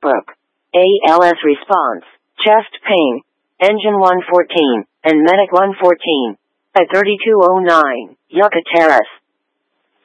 Brook. ALS response, chest pain, engine 114, and medic 114. At 3209, Yucca Terrace.